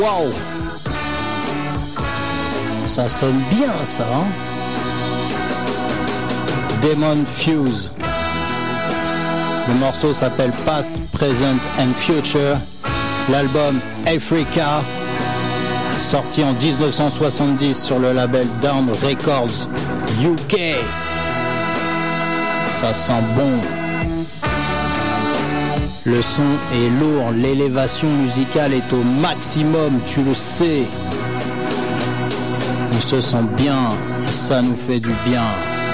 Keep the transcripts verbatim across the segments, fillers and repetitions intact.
Wow! Ça sonne bien, ça, hein? Demon Fuse. Le morceau s'appelle Past, Present and Future. L'album Africa, sorti en dix-neuf cent soixante-dix sur le label Down Records U K. Ça sent bon. Le son est lourd, l'élévation musicale est au maximum, tu le sais. On se sent bien et ça nous fait du bien.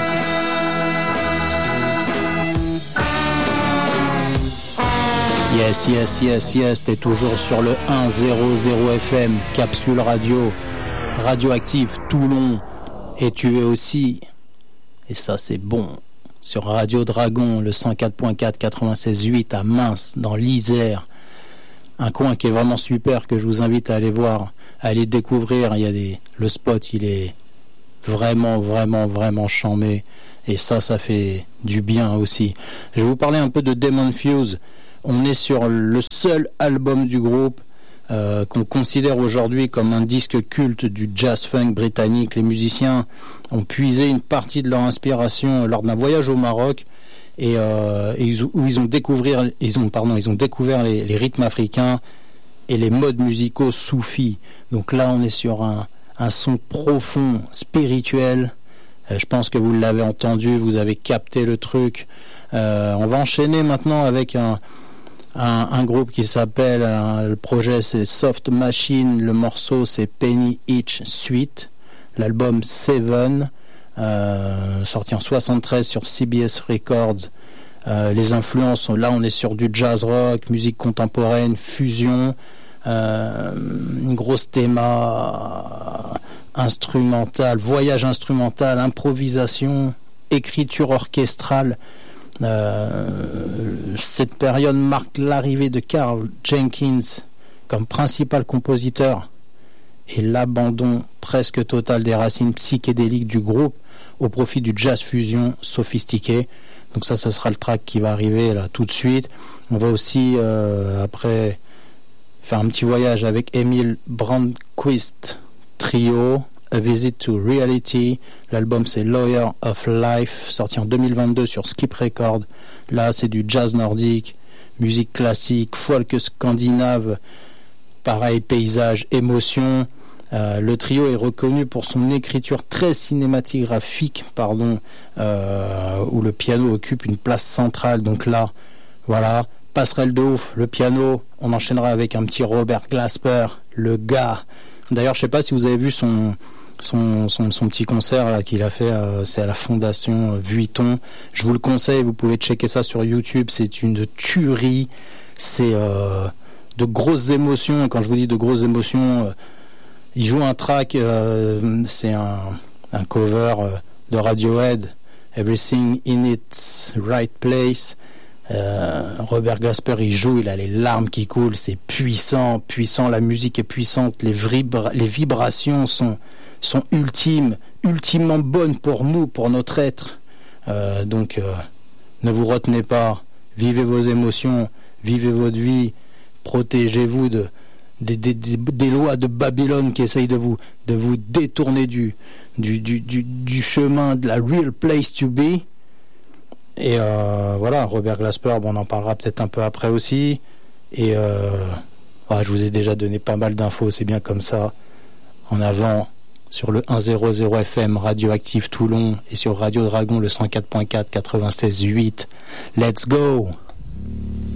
Yes, yes, yes, yes, t'es toujours sur le cent F M, Capsule Radio, Radioactive Toulon, et tu es aussi, et ça c'est bon, sur Radio Dragon, le cent quatre point quatre, quatre-vingt-seize huit à Mince, dans l'Isère. Un coin qui est vraiment super, que je vous invite à aller voir, à aller découvrir. Il y a des, le spot, il est vraiment, vraiment, vraiment charmé. Et ça, ça fait du bien aussi. Je vais vous parler un peu de Demon Fuse. On est sur le seul album du groupe euh, qu'on considère aujourd'hui comme un disque culte du jazz funk britannique. Les musiciens ont puisé une partie de leur inspiration lors d'un voyage au Maroc et, euh, et ils, où ils ont découvert, ils ont pardon, ils ont découvert les, les rythmes africains et les modes musicaux soufis. Donc là, on est sur un, un son profond, spirituel. Euh, je pense que vous l'avez entendu, vous avez capté le truc. Euh, on va enchaîner maintenant avec un Un, un groupe qui s'appelle, un, le projet c'est Soft Machine, le morceau c'est Penny Each Suite, l'album Seven, euh, sorti en soixante-treize sur C B S Records. Euh, les influences, là on est sur du jazz rock, musique contemporaine, fusion, euh, une grosse théma instrumentale, voyage instrumental, improvisation, écriture orchestrale. Euh, cette période marque l'arrivée de Carl Jenkins comme principal compositeur et l'abandon presque total des racines psychédéliques du groupe au profit du jazz fusion sophistiqué. Donc ça, ce sera le track qui va arriver là tout de suite. On va aussi euh, après faire un petit voyage avec Emil Brandquist Trio, A Visit to Reality. L'album c'est Lawyer of Life, sorti en deux mille vingt-deux sur Skip Records. Là c'est du jazz nordique, musique classique, folk scandinave, pareil, paysage, émotion. Euh, le trio est reconnu pour son écriture très cinématographique, pardon, euh, où le piano occupe une place centrale. Donc là, voilà, passerelle de ouf, le piano. On enchaînera avec un petit Robert Glasper, le gars. D'ailleurs, je sais pas si vous avez vu son son son, son petit concert là qu'il a fait, euh, c'est à la Fondation euh, Vuitton. Je vous le conseille, vous pouvez checker ça sur YouTube. C'est une tuerie. C'est euh, de grosses émotions. Quand je vous dis de grosses émotions, euh, il joue un track, euh, c'est un un cover euh, de Radiohead, Everything in its Right Place. Euh, Robert Glasper il joue, il a les larmes qui coulent, c'est puissant, puissant, la musique est puissante, les, vibra- les vibrations sont, sont ultimes, ultimement bonnes pour nous, pour notre être. Euh, donc euh, ne vous retenez pas, vivez vos émotions, vivez votre vie, protégez-vous de des, des, des, des lois de Babylone qui essayent de vous de vous détourner du du, du, du, du chemin de la real place to be. Et euh, voilà, Robert Glasper, bon, on en parlera peut-être un peu après aussi. Et euh, ouais, je vous ai déjà donné pas mal d'infos, c'est bien comme ça. En avant, sur le cent F M, Radioactive Toulon, et sur Radio Dragon, le cent quatre point quatre, quatre-vingt-seize huit. Let's go!